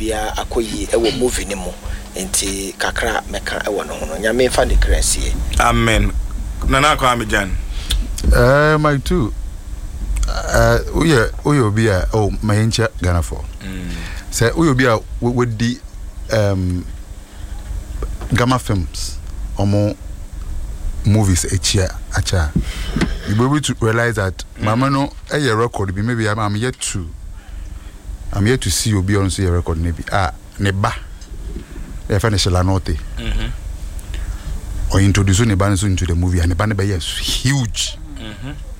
bibia akoyi ewo movie ni mo enti kakra meka ewo no ho nyame fa de krasie amen nana kwa amejan my two uyo bia mayencha Ghana for say uyo bia with the Gamma Films omo movies acha you be able to realize that mama no a record be maybe I'm yet to see obi on see a record maybe neba e fa ne shela note or introduce neba into the movie and neba be yes huge